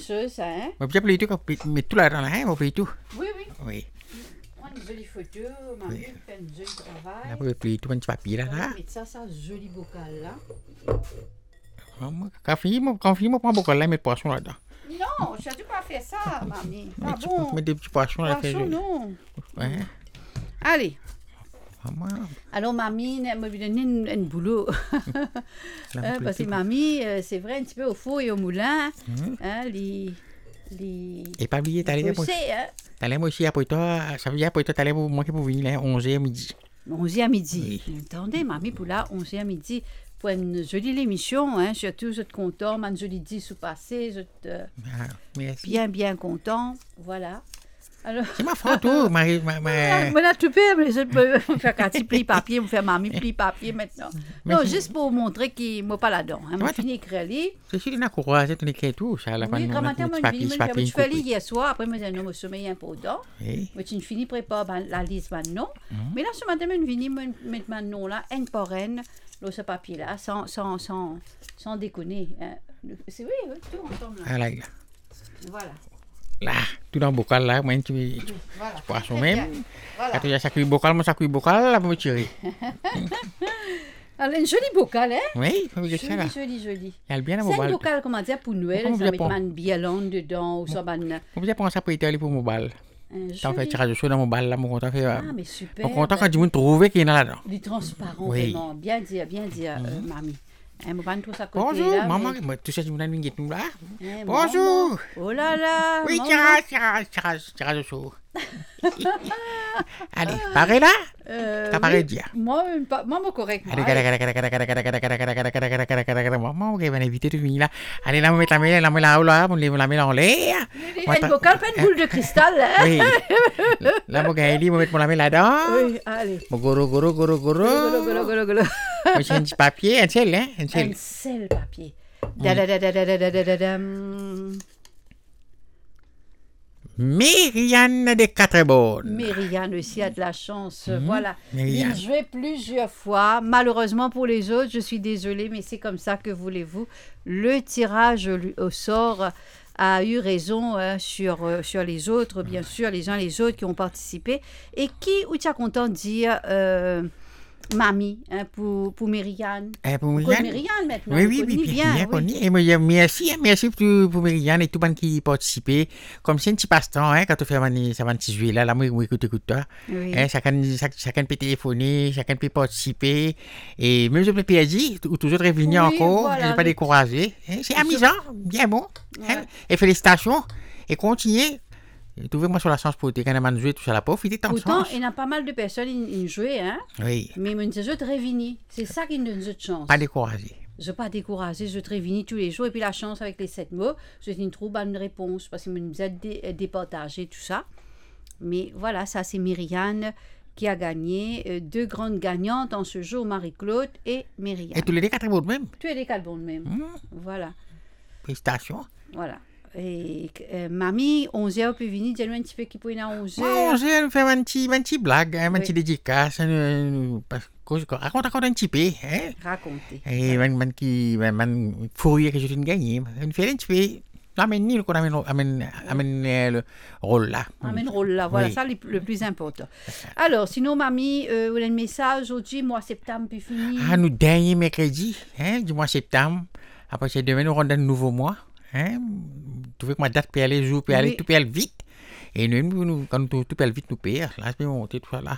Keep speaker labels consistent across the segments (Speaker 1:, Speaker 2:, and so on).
Speaker 1: chose, hein.
Speaker 2: On peut appeler tout, mettre tout là-dedans, hein, on peut tout.
Speaker 1: Oui.
Speaker 2: Oui.
Speaker 1: Prends une jolie photo, maman fait un joli travail.
Speaker 2: On peut appeler tout un petit papier là.
Speaker 1: Mettre ça joli bocal là.
Speaker 2: Quand on prend beaucoup là, mettre poisson là-dedans.
Speaker 1: Non, je ne pas faire ça, mamie. Pas bon.
Speaker 2: Mettre des petits poissons là.
Speaker 1: Poisson, non.
Speaker 2: Ouais.
Speaker 1: Allez.
Speaker 2: Maman.
Speaker 1: Alors, mamie, m'a donné un boulot. Parce que mamie, c'est vrai, un petit peu au four et au moulin. Hein,
Speaker 2: Et pas oublier, t'allais moi aussi après toi. Ça veut dire après toi, t'allais moi qui pour venir là, 11h à midi.
Speaker 1: 11h à midi.
Speaker 2: Oui.
Speaker 1: Attendez, mamie, pour là, 11h à midi. Pour une jolie émission, hein, surtout, je suis content, man jolie dit sous passé, je suis bien content, voilà. Alors,
Speaker 2: c'est ma faute, tout,
Speaker 1: Voilà, tout fait, mais je peux faire un petit pli papier, me faire mamie pli papier maintenant. Non, juste pour montrer qu'il ne m'a pas là-dedans. Hein, je finis d'écrire lire.
Speaker 2: C'est sûr qu'il y a courage, tu écris tout, ça, là,
Speaker 1: oui, grammaire, moi, je fais lire hier soir, après, moi, j'ai un homme au sommeil important. Oui. Mais tu finis préparer la liste maintenant. Mais là, ce matin, je finis mettre mon nom là, un par un. Ce papier-là, sans déconner. Hein. C'est oui, tout ensemble. Là.
Speaker 2: Ah, là.
Speaker 1: Voilà.
Speaker 2: Là, tout dans le bocal, là, moi, tu poisson même. Quand tu as sacré bocal, moi, sacré bocal, là, pour me tirer.
Speaker 1: Alors, une jolie bocal, hein?
Speaker 2: Oui,
Speaker 1: joli.
Speaker 2: Elle bien
Speaker 1: c'est un bocal, comment dire, pour Noël, ça met une bielonde dedans, ou ça va...
Speaker 2: On peut penser à prêter pour mon bal. T'as fait tirage de chaud dans mon bal, là, mon content fait...
Speaker 1: Ah, mais super.
Speaker 2: Mon content quand tu me trouves qu'il y en a là-dedans.
Speaker 1: Du transparent, vraiment. Bien dit, mamie.
Speaker 2: Bonjour, là, maman, mais... tu sais, tu me donnes une là. Bonjour.
Speaker 1: Oh là là.
Speaker 2: Oui, tirage de chaud. Allez, pareil là? T'as pareil dire.
Speaker 1: Moi, correct.
Speaker 2: Allez, maman, on va inviter tout là. Allez, là, on met la main là, on la met en l'air.
Speaker 1: Un bocal, pas une boule de cristal, là.
Speaker 2: Oui. Là, on va mettre la main là-dedans.
Speaker 1: Oui, allez.
Speaker 2: Goro. C'est un petit papier, un sel, hein? Un
Speaker 1: sel papier.
Speaker 2: Myriane de Catrebonne.
Speaker 1: Myriane aussi a de la chance. Voilà. Il jouait plusieurs fois. Malheureusement pour les autres, je suis désolée, mais c'est comme ça, que voulez-vous. Le tirage au sort a eu raison sur les autres, bien sûr, les uns les autres qui ont participé. Et qui, ou tu as content de dire... Mamie, hein, pour Myriane.
Speaker 2: Pour Myriane maintenant. Oui, bien connu. Et merci pour Myriane et tout le monde qui participait. Comme c'est un petit passe-temps, hein, quand tu fais ça 26 juillet, là, moi, écoute toi.
Speaker 1: Oui.
Speaker 2: Hein, chacun peut téléphoner, chacun peut participer. Et même si je peux dire, ou toujours revenir encore, voilà, je ne vais pas décourager. Hein, c'est amusant, bien bon. Ouais. Hein, et félicitations. Et continuez. Trouvez-moi sur la chance pour quand on joué tout ça, la pauvre, il est tant de chance.
Speaker 1: Pourtant, il y a pas mal de personnes qui jouent, hein.
Speaker 2: Oui.
Speaker 1: Mais ils se réunissent. C'est ça qui nous donne de chance.
Speaker 2: Pas découragé.
Speaker 1: Je ne pas décourager, je te réunis tous les jours. Et puis la chance avec les 7 mots, je ne trouve pas une réponse parce qu'ils me ont départagé tout ça. Mais voilà, ça c'est Myriane qui a gagné. 2 grandes gagnantes en ce jour, Marie-Claude et Myriane.
Speaker 2: Et tous les 4 bonnes même.
Speaker 1: Tous les 4 bonnes même. Voilà.
Speaker 2: Félicitations.
Speaker 1: Voilà. Et mamie, 11h peut venir, dis-nous un petit peu qui peut y aller à 11h.
Speaker 2: 11h, nous faisons un petit blague, un petit dédicace. Raconte un petit peu. Hein?
Speaker 1: Racontez.
Speaker 2: Et man fourrier que je t'ai gagné. On fait un petit peu. Amène le rôle là.
Speaker 1: Amène le rôle là, voilà, oui. Ça le plus important. Alors, sinon, mamie, vous avez un message aujourd'hui, mois septembre, puis fini.
Speaker 2: Ah, nous, dernier mercredi, hein, du mois septembre. Après, c'est demain, nous rendons un nouveau mois. Hein? Tu veux que ma date peut aller, jour peut aller, tout peut aller vite. Et nous, quand tout peut aller vite, nous payons. Là, je peux monter tout ça là.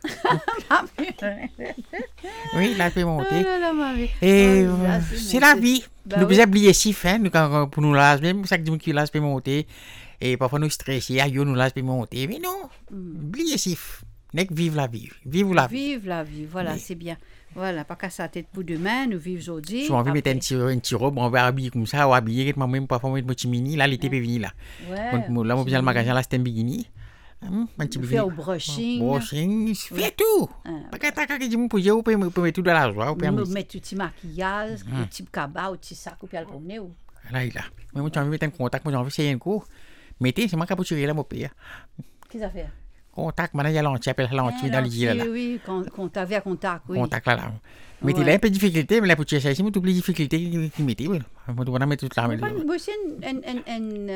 Speaker 2: Oui, là, je peux monter. Et c'est la vie. Nous pouvons oublier si fin, pour nous là, même chaque jour qui là, je peux monter. Et parfois nous stresser, aïe, nous là, je peux monter. Mais non, oubliez si. Vive la vie. Vive la vie.
Speaker 1: Vive la vie, voilà, oui. C'est bien. Voilà, pas casser la tête pour demain, nous vivons aujourd'hui.
Speaker 2: Si on veut mettre un petit robe, on va habiller comme ça, ou habiller, moi-même, parfois, mettre mon petit mini, là, l'été peut venir là.
Speaker 1: Ouais.
Speaker 2: Là, on vient le magasin, là, c'est un bikini.
Speaker 1: Un petit bikini. Faire au brushing.
Speaker 2: Brushing, fait tout. Pas qu'à ta qui dit, on peut mettre tout dans la joie.
Speaker 1: On peut mettre tout petit maquillage, un petit cabas, un petit sac, ou puis à le promener.
Speaker 2: Là, il a. Moi, j'ai envie de mettre un contact, moi, j'ai envie de essayer un coup. Mettez, c'est moi qui ai tirer là, mon père.
Speaker 1: Qu'est-ce que ça fait?
Speaker 2: Contact, maintenant, il y a l'entier, appelle l'entier dans l'idée là.
Speaker 1: Oui, contact, via contact, oui.
Speaker 2: Contact là. Mais il y a un peu de difficulté, mais là, pour tirer ça ici, mais toutes les difficultés qu'il mettait, oui. On va mettre tout là.
Speaker 1: Moi aussi,